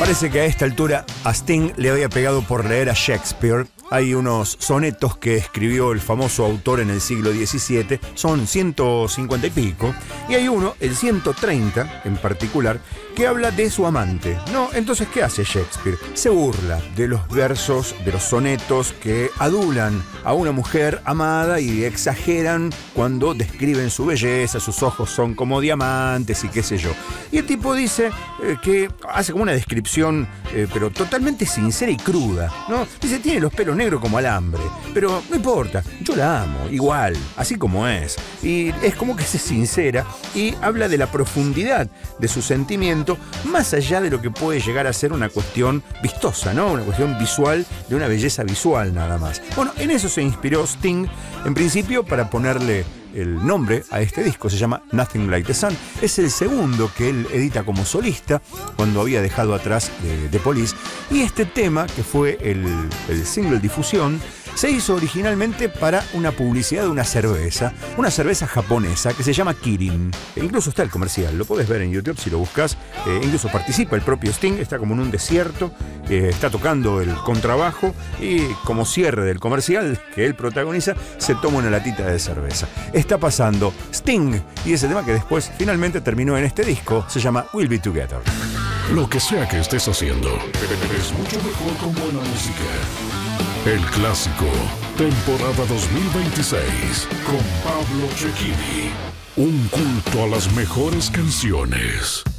Parece que a esta altura a Sting le había pegado por leer a Shakespeare. Hay unos sonetos que escribió el famoso autor en el siglo XVII, son 150 y pico, y hay uno, el 130 en particular, que habla de su amante, ¿no? Entonces, ¿qué hace Shakespeare? Se burla de los versos, de los sonetos que adulan a una mujer amada y exageran cuando describen su belleza, sus ojos son como diamantes y qué sé yo. Y el tipo dice que hace como una descripción, pero totalmente sincera y cruda, ¿no? Dice, tiene los pelos negros como alambre, pero no importa, yo la amo, igual, así como es. Y es como que se sincera y habla de la profundidad de su sentimiento, más allá de lo que puede llegar a ser una cuestión vistosa, ¿no? Una cuestión visual, de una belleza visual nada más. Bueno, en eso se inspiró Sting, en principio para ponerle el nombre a este disco, se llama Nothing Like the Sun. Es el segundo que él edita como solista, cuando había dejado atrás The Police. Y este tema, que fue el single difusión, se hizo originalmente para una publicidad de una cerveza japonesa que se llama Kirin. Incluso está el comercial, lo podés ver en YouTube si lo buscas. Incluso participa el propio Sting, está como en un desierto, está tocando el contrabajo y como cierre del comercial que él protagoniza, se toma una latita de cerveza. Está pasando Sting y ese tema que después finalmente terminó en este disco se llama We'll Be Together. Lo que sea que estés haciendo, es mucho mejor con buena música. El Clásico, temporada 2026, con Pablo Cecchini. Un culto a las mejores canciones.